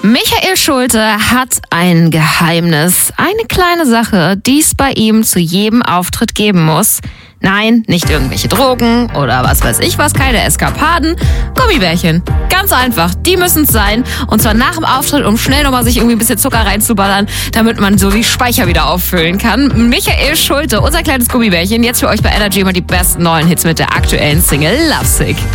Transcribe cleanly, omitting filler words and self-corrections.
Michael Schulte hat ein Geheimnis, eine kleine Sache, die es bei ihm zu jedem Auftritt geben muss. Nein, nicht irgendwelche Drogen oder was weiß ich was, keine Eskapaden, Gummibärchen. Ganz einfach, die müssen es sein. Und zwar nach dem Auftritt, um schnell nochmal sich irgendwie ein bisschen Zucker reinzuballern, damit man so die Speicher wieder auffüllen kann. Michael Schulte, unser kleines Gummibärchen, jetzt für euch bei Energy immer die besten neuen Hits mit der aktuellen Single Lovesick.